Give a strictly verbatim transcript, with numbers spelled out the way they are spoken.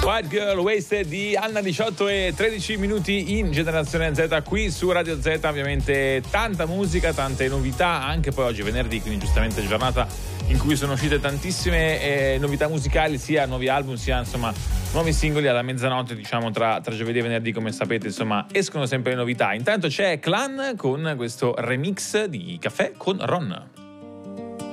White Girl Wasted di Anna, diciotto e tredici minuti in Generazione Z qui su Radio Z. Ovviamente tanta musica, tante novità, anche poi oggi è venerdì, quindi giustamente giornata in cui sono uscite tantissime eh, novità musicali, sia nuovi album sia insomma nuovi singoli. Alla mezzanotte, diciamo tra, tra giovedì e venerdì, come sapete, insomma escono sempre le novità. Intanto c'è Clan con questo remix di Caffè con Ron.